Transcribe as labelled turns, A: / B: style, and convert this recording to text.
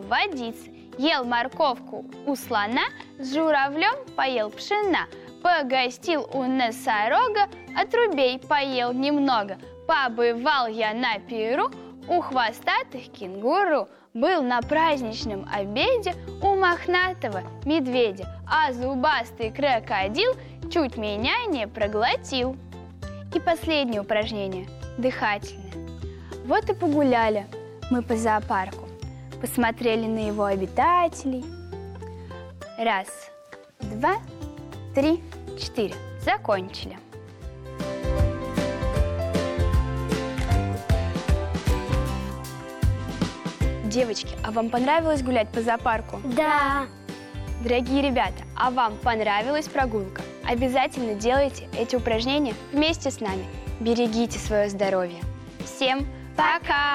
A: в водице, ел морковку у слона, с журавлем поел пшена, погостил у носорога, отрубей поел немного. Побывал я на пиру у хвостатых кенгуру, был на праздничном обеде у мохнатого медведя, а зубастый крокодил чуть меня не проглотил. И последнее упражнение – дыхательное. Вот и погуляли мы по зоопарку, посмотрели на его обитателей. Раз, два, три, четыре. Закончили. Девочки, а вам понравилось гулять по зоопарку?
B: Да.
A: Дорогие ребята, а вам понравилась прогулка? Обязательно делайте эти упражнения вместе с нами. Берегите свое здоровье. Всем пока!